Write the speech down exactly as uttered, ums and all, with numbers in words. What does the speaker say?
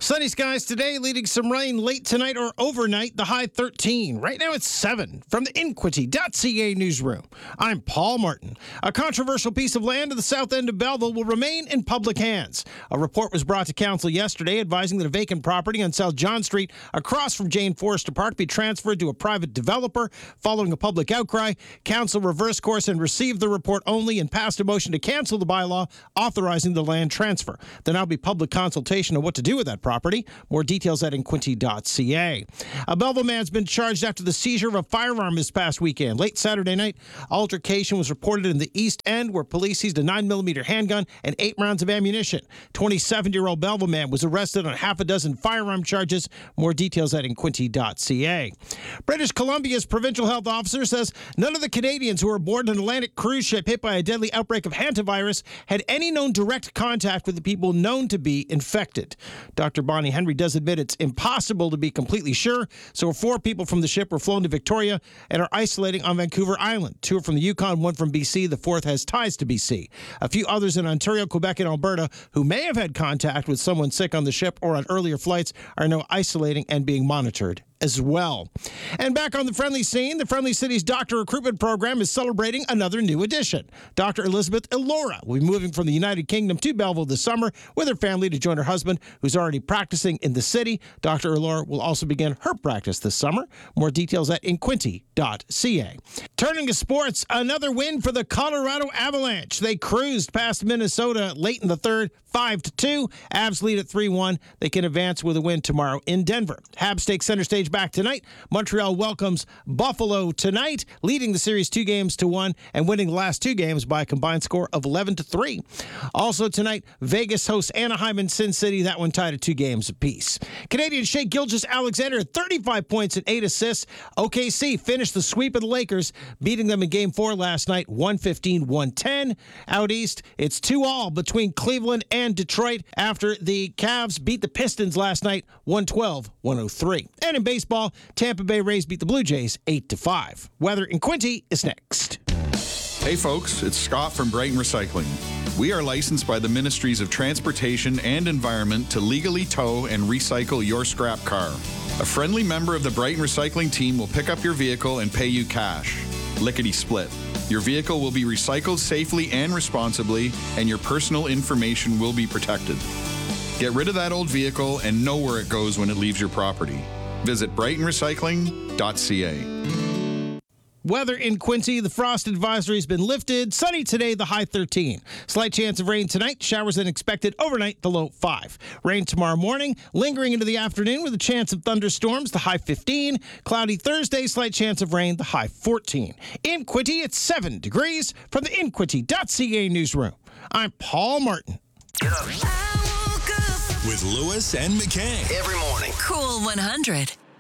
Sunny skies today, leading some rain late tonight or overnight, the high thirteen. Right now it's seven. From the Inquity dot C A newsroom, I'm Paul Martin. A controversial piece of land at the south end of Belleville will remain in public hands. A report was brought to council yesterday advising that a vacant property on South John Street across from Jane Forrester Park be transferred to a private developer. Following a public outcry, council reversed course and received the report only and passed a motion to cancel the bylaw authorizing the land transfer. There'll now be public consultation on what to do with that property. Property. More details at Inquity dot C A. A Belleville man's been charged after the seizure of a firearm this past weekend. Late Saturday night, altercation was reported in the East End where police seized a nine millimeter handgun and eight rounds of ammunition. twenty-seven-year-old Belleville man was arrested on half a dozen firearm charges. More details at Inquity dot C A. British Columbia's provincial health officer says none of the Canadians who were aboard an Atlantic cruise ship hit by a deadly outbreak of hantavirus had any known direct contact with the people known to be infected. Doctor Bonnie Henry does admit it's impossible to be completely sure, so four people from the ship were flown to Victoria and are isolating on Vancouver Island. Two are from the Yukon, one from B C. The fourth has ties to B C. A few others in Ontario, Quebec, and Alberta who may have had contact with someone sick on the ship or on earlier flights are now isolating and being monitored as well. And back on the friendly scene, the Friendly Cities Doctor Recruitment Program is celebrating another new addition. Doctor Elizabeth Elora will be moving from the United Kingdom to Belleville this summer with her family to join her husband, who's already practicing in the city. Doctor Elora will also begin her practice this summer. More details at Inquity dot C A. Turning to sports, another win for the Colorado Avalanche. They cruised past Minnesota late in the third, five to two. Avs lead at three one. They can advance with a win tomorrow in Denver. Habs take center stage back tonight. Montreal welcomes Buffalo tonight, leading the series two games to one and winning the last two games by a combined score of eleven to three. Also tonight, Vegas hosts Anaheim and Sin City. That one tied at two games apiece. Canadian Shea Gilgeous-Alexander had thirty-five points and eight assists. O K C finished the sweep of the Lakers, beating them in Game four last night, one fifteen to one ten. Out east, it's two all between Cleveland and Detroit after the Cavs beat the Pistons last night, one twelve to one oh three. And in baseball, Tampa Bay Rays beat the Blue Jays eight to five. Weather in Quinty is next. Hey folks, it's Scott from Brighton Recycling. We are licensed by the Ministries of Transportation and Environment to legally tow and recycle your scrap car. A friendly member of the Brighton Recycling team will pick up your vehicle and pay you cash. Lickety split. Your vehicle will be recycled safely and responsibly, and your personal information will be protected. Get rid of that old vehicle and know where it goes when it leaves your property. Visit Brighton Recycling dot C A. Weather in Quincy, the frost advisory has been lifted. Sunny today, the high thirteen. Slight chance of rain tonight. Showers then expected overnight, the low five. Rain tomorrow morning, lingering into the afternoon with a chance of thunderstorms, the high fifteen. Cloudy Thursday, slight chance of rain, the high fourteen. In Quincy, it's seven degrees. From the Inquity dot C A newsroom, I'm Paul Martin. Get up. With Lewis and McKay. Every morning. Cool one hundred.